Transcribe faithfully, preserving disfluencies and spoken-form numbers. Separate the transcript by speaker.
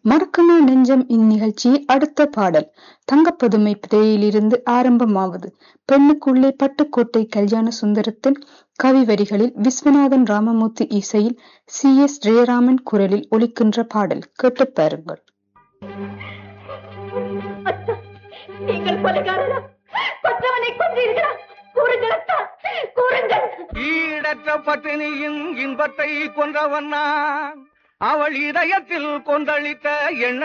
Speaker 1: மறக்குமா நெஞ்சம் இந்நிகழ்ச்சியில் அடுத்த பாடல் தங்கப்பதுமை திரையிலிருந்து ஆரம்பமாவது. பெண்ணுக்குள்ளே பட்டுக்கோட்டை கல்யாண சுந்தரத்தின் கவி வரிகளில் விஸ்வநாதன் ராமமூர்த்தி இசையில் சி எஸ் ஜெயராமன் குரலில் ஒலிக்கின்ற பாடல் கேட்டு பாருங்கள்.
Speaker 2: ஈடற்ற பட்டினியின் இன்பத்தை கொன்றவன் நான், அவள் இதயத்தில் கொந்தளித்த எண்ண